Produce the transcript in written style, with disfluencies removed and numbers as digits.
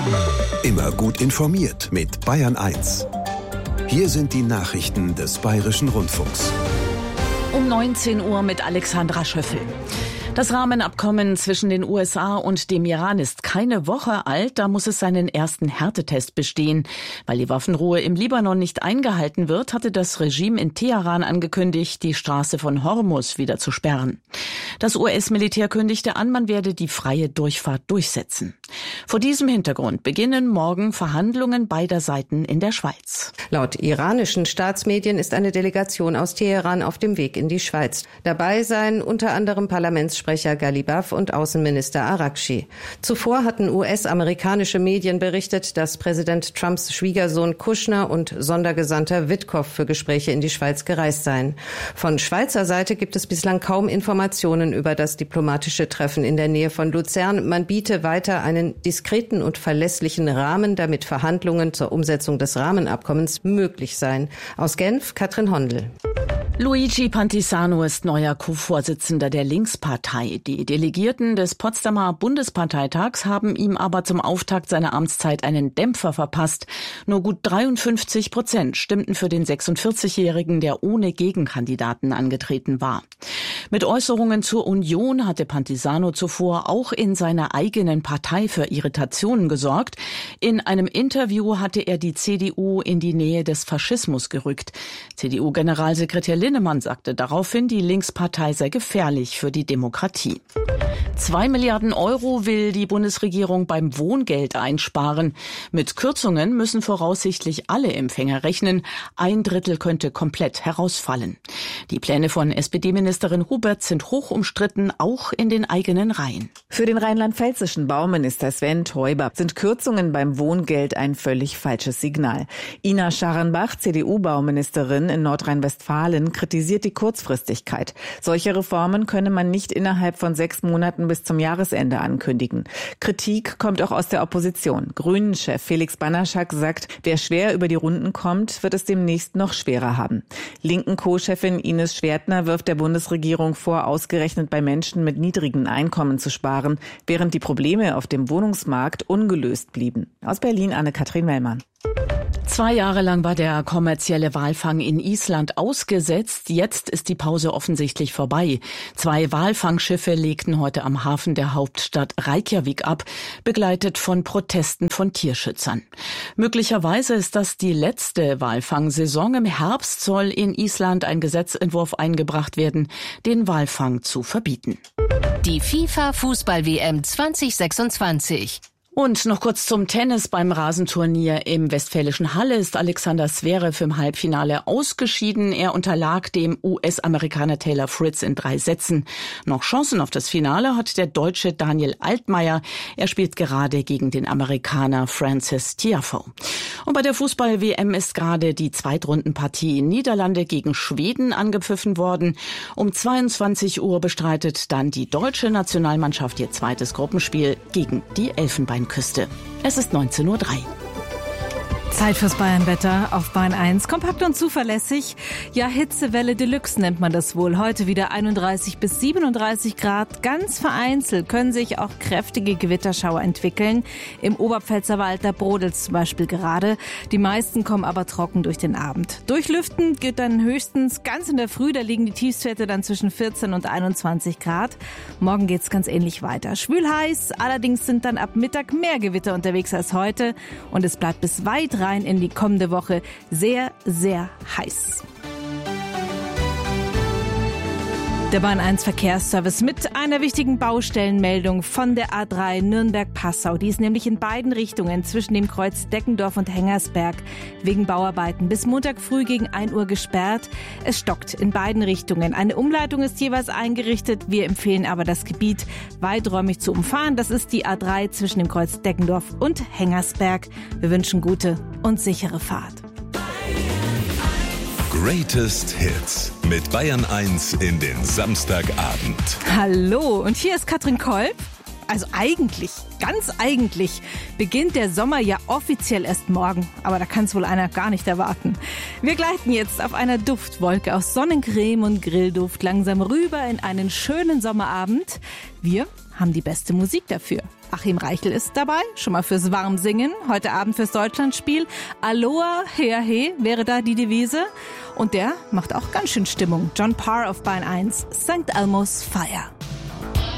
Immer gut informiert mit Bayern 1. Hier sind die Nachrichten des Bayerischen Rundfunks. Um 19 Uhr mit Alexandra Schöffel. Das Rahmenabkommen zwischen den USA und dem Iran ist keine Woche alt, da muss es seinen ersten Härtetest bestehen. Weil die Waffenruhe im Libanon nicht eingehalten wird, hatte das Regime in Teheran angekündigt, die Straße von Hormuz wieder zu sperren. Das US-Militär kündigte an, man werde die freie Durchfahrt durchsetzen. Vor diesem Hintergrund beginnen morgen Verhandlungen beider Seiten in der Schweiz. Laut iranischen Staatsmedien ist eine Delegation aus Teheran auf dem Weg in die Schweiz. Dabei seien unter anderem Parlamentssprecher Ghalibaf und Außenminister Araghchi. Zuvor hatten US-amerikanische Medien berichtet, dass Präsident Trumps Schwiegersohn Kushner und Sondergesandter Witkow für Gespräche in die Schweiz gereist seien. Von Schweizer Seite gibt es bislang kaum Informationen über das diplomatische Treffen in der Nähe von Luzern. Man biete weiter einen diskreten und verlässlichen Rahmen, damit Verhandlungen zur Umsetzung des Rahmenabkommens möglich seien. Aus Genf, Katrin Hondel. Luigi Pantisano ist neuer Co-Vorsitzender der Linkspartei. Die Delegierten des Potsdamer Bundesparteitags haben ihm aber zum Auftakt seiner Amtszeit einen Dämpfer verpasst. Nur gut 53% stimmten für den 46-Jährigen, der ohne Gegenkandidaten angetreten war. Mit Äußerungen zur Union hatte Pantisano zuvor auch in seiner eigenen Partei für Irritationen gesorgt. In einem Interview hatte er die CDU in die Nähe des Faschismus gerückt. CDU-Generalsekretär Linnemann sagte daraufhin, die Linkspartei sei gefährlich für die Demokratie. 2 Milliarden Euro will die Bundesregierung beim Wohngeld einsparen. Mit Kürzungen müssen voraussichtlich alle Empfänger rechnen. 1/3 könnte komplett herausfallen. Die Pläne von SPD-Ministerin Hubert sind hoch umstritten, auch in den eigenen Reihen. Für den rheinland-pfälzischen Bauminister Sven Teuber sind Kürzungen beim Wohngeld ein völlig falsches Signal. Ina Scharrenbach, CDU-Bauministerin in Nordrhein-Westfalen, kritisiert die Kurzfristigkeit. Solche Reformen könne man nicht innerhalb von 6 Monaten bis zum Jahresende ankündigen. Kritik kommt auch aus der Opposition. Grünen-Chef Felix Banaschak sagt, wer schwer über die Runden kommt, wird es demnächst noch schwerer haben. Linken Co-Chefin Ines Schwertner wirft der Bundesregierung vor, ausgerechnet bei Menschen mit niedrigen Einkommen zu sparen, während die Probleme auf dem Wohnungsmarkt ungelöst blieben. Aus Berlin Anne-Kathrin Mellmann. 2 Jahre lang war der kommerzielle Walfang in Island ausgesetzt. Jetzt ist die Pause offensichtlich vorbei. 2 Walfangschiffe legten heute am Hafen der Hauptstadt Reykjavik ab, begleitet von Protesten von Tierschützern. Möglicherweise ist das die letzte Walfangsaison. Im Herbst soll in Island ein Gesetzentwurf eingebracht werden, den Walfang zu verbieten. Die FIFA-Fußball-WM 2026. Und noch kurz zum Tennis. Beim Rasenturnier im Westfälischen Halle ist Alexander Zverev im Halbfinale ausgeschieden. Er unterlag dem US-Amerikaner Taylor Fritz in 3 Sätzen. Noch Chancen auf das Finale hat der Deutsche Daniel Altmaier. Er spielt gerade gegen den Amerikaner Frances Tiafoe. Und bei der Fußball-WM ist gerade die Zweitrundenpartie in Niederlande gegen Schweden angepfiffen worden. Um 22 Uhr bestreitet dann die deutsche Nationalmannschaft ihr zweites Gruppenspiel gegen die Elfenbeinküste. Es ist 19:03 Uhr. Zeit fürs Bayernwetter auf Bayern 1. Kompakt und zuverlässig. Ja, Hitzewelle Deluxe nennt man das wohl. Heute wieder 31 bis 37 Grad. Ganz vereinzelt können sich auch kräftige Gewitterschauer entwickeln. Im Oberpfälzerwald, da brodelt es zum Beispiel gerade. Die meisten kommen aber trocken durch den Abend. Durchlüften geht dann höchstens ganz in der Früh. Da liegen die Tiefstwerte dann zwischen 14 und 21 Grad. Morgen geht's ganz ähnlich weiter. Schwül heiß, allerdings sind dann ab Mittag mehr Gewitter unterwegs als heute. Und es bleibt bis weit rein in die kommende Woche sehr, sehr heiß. Der Bahn 1 Verkehrsservice mit einer wichtigen Baustellenmeldung von der A3 Nürnberg-Passau. Die ist nämlich in beiden Richtungen zwischen dem Kreuz Deckendorf und Hengersberg wegen Bauarbeiten bis Montag früh gegen 1 Uhr gesperrt. Es stockt in beiden Richtungen. Eine Umleitung ist jeweils eingerichtet. Wir empfehlen aber, das Gebiet weiträumig zu umfahren. Das ist die A3 zwischen dem Kreuz Deckendorf und Hengersberg. Wir wünschen gute und sichere Fahrt. Greatest Hits mit Bayern 1 in den Samstagabend. Hallo, und hier ist Katrin Kolb. Also eigentlich, ganz eigentlich, beginnt der Sommer ja offiziell erst morgen. Aber da kann es wohl einer gar nicht erwarten. Wir gleiten jetzt auf einer Duftwolke aus Sonnencreme und Grillduft langsam rüber in einen schönen Sommerabend. Wir haben die beste Musik dafür. Achim Reichel ist dabei, schon mal fürs Warmsingen, heute Abend fürs Deutschlandspiel. Aloha, hea he wäre da die Devise. Und der macht auch ganz schön Stimmung. John Parr auf Bayern 1, St. Elmo's Fire.